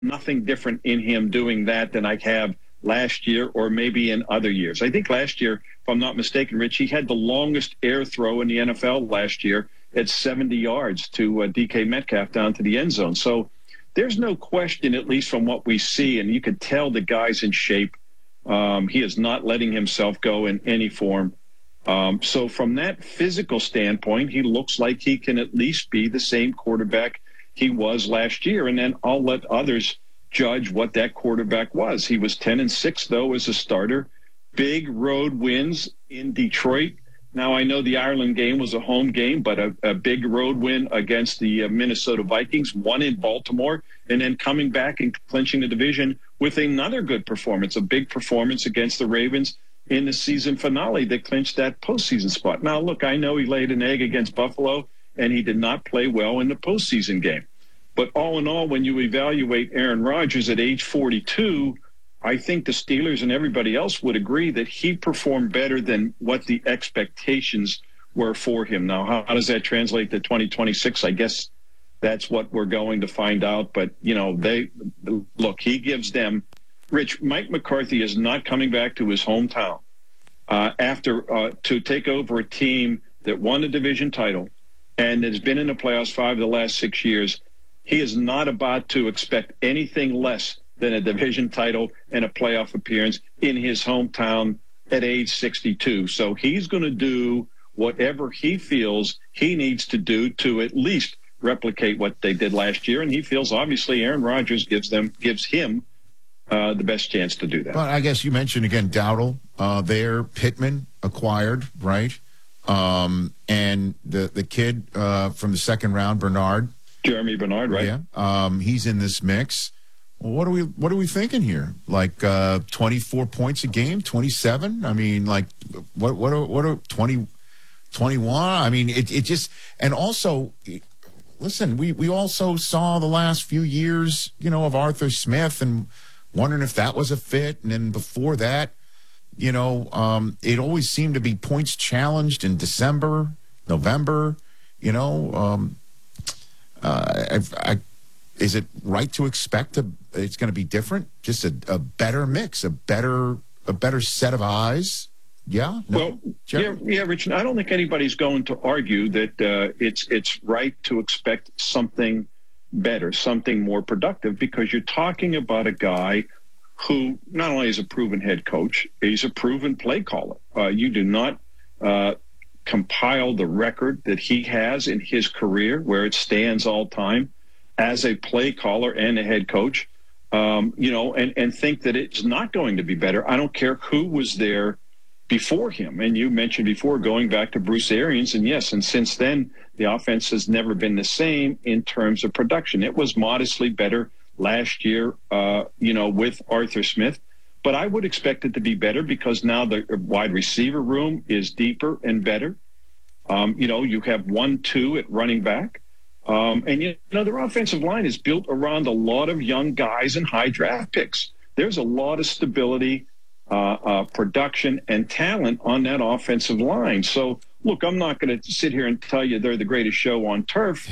nothing different in him doing that than I have last year or maybe in other years. I think last year, if I'm not mistaken, Rich, he had the longest air throw in the NFL last year at 70 yards to DK Metcalf down to the end zone. So there's no question, at least from what we see, and you could tell the guy's in shape. He is not letting himself go in any form. So from that physical standpoint, he looks like he can at least be the same quarterback he was last year. And then I'll let others judge what that quarterback was. He was 10-6, though, as a starter. Big road wins in Detroit. Now, I know the Ireland game was a home game, but a big road win against the Minnesota Vikings, one in Baltimore, and then coming back and clinching the division with another good performance, a big performance against the Ravens in the season finale that clinched that postseason spot. Now, look, I know he laid an egg against Buffalo, and he did not play well in the postseason game. But all in all, when you evaluate Aaron Rodgers at age 42, I think the Steelers and everybody else would agree that he performed better than what the expectations were for him. Now, how does that translate to 2026? I guess that's what we're going to find out. But, you know, he gives them – Rich, Mike McCarthy is not coming back to his hometown to take over a team that won a division title and has been in the playoffs 5 of the last 6 years. He is not about to expect anything less than a division title and a playoff appearance in his hometown at age 62. So he's going to do whatever he feels he needs to do to at least replicate what they did last year. And he feels obviously Aaron Rodgers gives him the best chance to do that. Well, I guess you mentioned again Dowdle there, Pittman acquired, right? And the kid from the second round, Bernard. Jeremy Bernard, right? Yeah. He's in this mix. Well, what are we thinking here? Like 24 points a game, 27? I mean, like what are 20, 21? I mean, it just, and also, listen, we also saw the last few years, you know, of Arthur Smith and wondering if that was a fit. And then before that, you know, it always seemed to be points challenged in December, November, you know. Is it right to expect it's going to be different? Just a better mix, a better set of eyes? Yeah. No? Well, yeah, Rich. I don't think anybody's going to argue that it's right to expect something better, something more productive, because you're talking about a guy who not only is a proven head coach, he's a proven play caller. You do not compile the record that he has in his career, where it stands all time as a play caller and a head coach, you know, and think that it's not going to be better. I don't care who was there before him. And you mentioned before going back to Bruce Arians, and yes, and since then, the offense has never been the same in terms of production. It was modestly better last year, you know, with Arthur Smith. But I would expect it to be better because now the wide receiver room is deeper and better. You know, you have 1-2 at running back. And, you know, their offensive line is built around a lot of young guys and high draft picks. There's a lot of stability, production, and talent on that offensive line. So, look, I'm not going to sit here and tell you they're the greatest show on turf.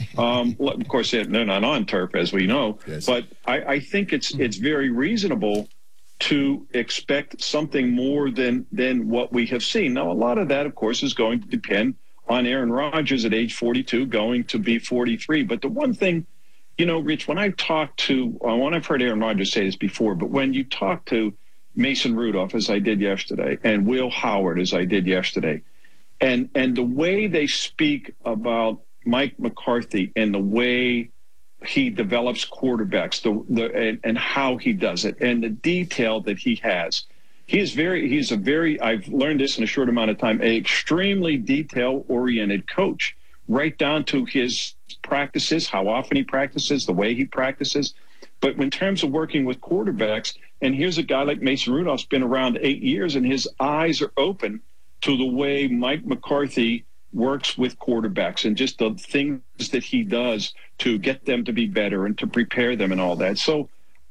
Of course, they're not on turf, as we know. Yes. But I think it's very reasonable to expect something more than what we have seen. Now, a lot of that, of course, is going to depend on Aaron Rodgers at age 42, going to be 43. But the one thing, you know, Rich, when I've heard Aaron Rodgers say this before, but when you talk to Mason Rudolph, as I did yesterday, and Will Howard, as I did yesterday, and the way they speak about Mike McCarthy and the way he develops quarterbacks, and how he does it, and the detail that he has. He's a very, I've learned this in a short amount of time, an extremely detail-oriented coach, right down to his practices, how often he practices, the way he practices. But in terms of working with quarterbacks, and here's a guy like Mason Rudolph's been around 8 years, and his eyes are open to the way Mike McCarthy works with quarterbacks and just the things that he does to get them to be better and to prepare them and all that. So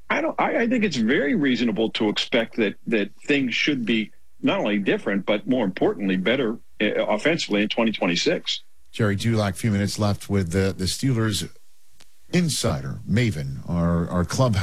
I think it's very reasonable to expect that things should be not only different, but more importantly, better offensively in 2026. Jerry Dulac, a few minutes left with the Steelers insider, Maven, our clubhouse